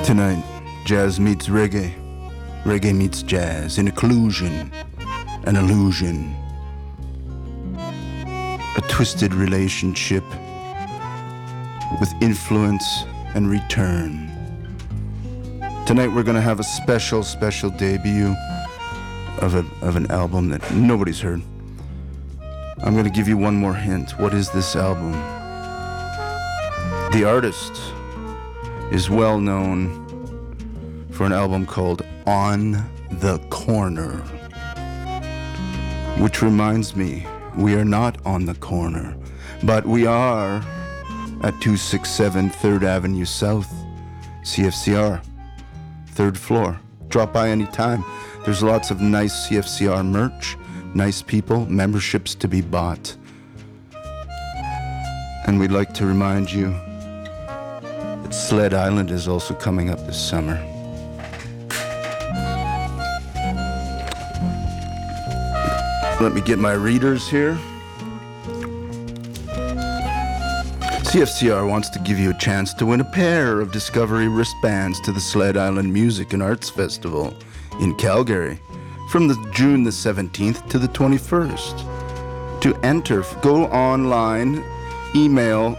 Tonight, jazz meets reggae. Reggae meets jazz in occlusion, an illusion, a twisted relationship with influence and return. Tonight we're going to have a special debut of an album that nobody's heard. I'm going to give you one more hint. What is this album? The artist is well known for an album called On the Corner, which reminds me, we are not on the corner, but we are at 267 3rd Avenue South, CFCR, 3rd floor. Drop by anytime. There's lots of nice CFCR merch, nice people, memberships to be bought. And we'd like to remind you that Sled Island is also coming up this summer. Let me get my readers here. CFCR wants to give you a chance to win a pair of Discovery wristbands to the Sled Island Music and Arts Festival in Calgary from June the 17th to the 21st. To enter, go online, email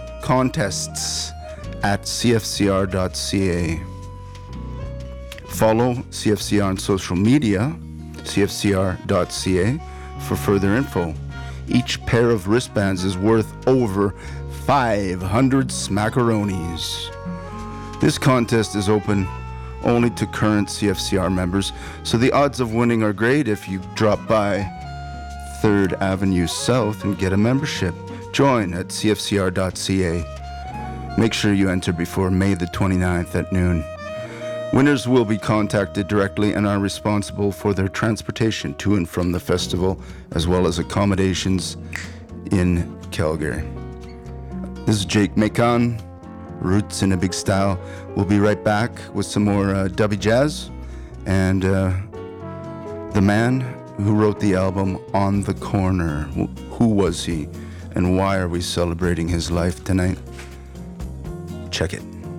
contests@cfcr.ca. Follow CFCR on social media, cfcr.ca, for further info. Each pair of wristbands is worth over 500 smackaronis. This contest is open only to current CFCR members, so the odds of winning are great if you drop by 3rd Avenue South and get a membership. Join at cfcr.ca. Make sure you enter before May the 29th at noon. Winners will be contacted directly and are responsible for their transportation to and from the festival, as well as accommodations in Calgary. This is Jake Macon, Roots in a Big Style. We'll be right back with some more dubby jazz and the man who wrote the album On the Corner. Who was he and why are we celebrating his life tonight? Check it.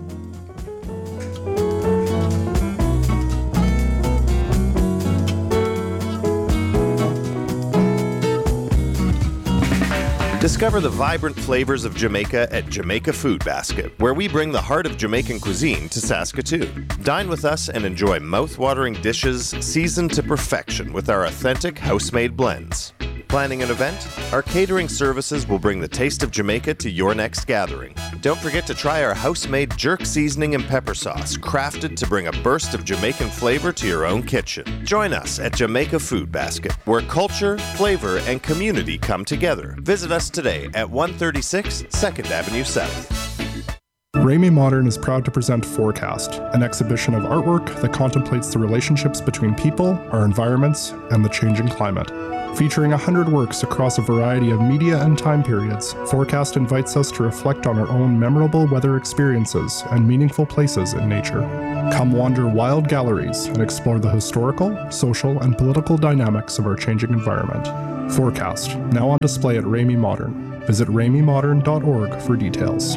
Discover the vibrant flavors of Jamaica at Jamaica Food Basket, where we bring the heart of Jamaican cuisine to Saskatoon. Dine with us and enjoy mouth-watering dishes seasoned to perfection with our authentic house-made blends. Planning an event? Our catering services will bring the taste of Jamaica to your next gathering. Don't forget to try our house-made jerk seasoning and pepper sauce, crafted to bring a burst of Jamaican flavor to your own kitchen. Join us at Jamaica Food Basket, where culture, flavor, and community come together. Visit us today at 136 2nd Avenue South. Raimi Modern is proud to present Forecast, an exhibition of artwork that contemplates the relationships between people, our environments, and the changing climate. Featuring 100 works across a variety of media and time periods, Forecast invites us to reflect on our own memorable weather experiences and meaningful places in nature. Come wander wild galleries and explore the historical, social, and political dynamics of our changing environment. Forecast, now on display at Raimi Modern. Visit raimimodern.org for details.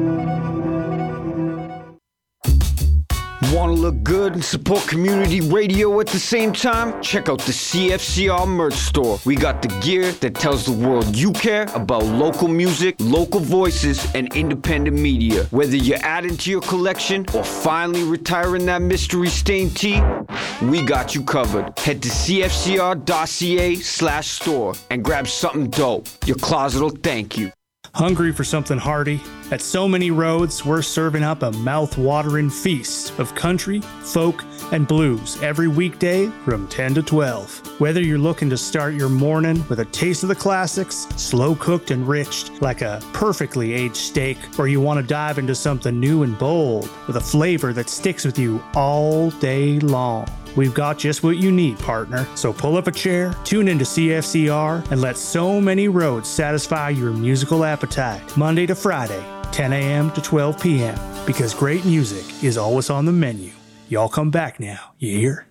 Want to look good and support community radio at the same time? Check out the CFCR merch store. We got the gear that tells the world you care about local music, local voices, and independent media. Whether you're adding to your collection or finally retiring that mystery stain tee, we got you covered. Head to cfcr.ca/store and grab something dope. Your closet will thank you. Hungry for something hearty? At So Many Roads, we're serving up a mouth-watering feast of country, folk, and blues every weekday from 10 to 12. Whether you're looking to start your morning with a taste of the classics, slow-cooked and rich like a perfectly aged steak, or you want to dive into something new and bold with a flavor that sticks with you all day long, we've got just what you need, partner. So pull up a chair, tune into CFCR, and let So Many Roads satisfy your musical appetite. Monday to Friday, 10 a.m. to 12 p.m. Because great music is always on the menu. Y'all come back now, you hear?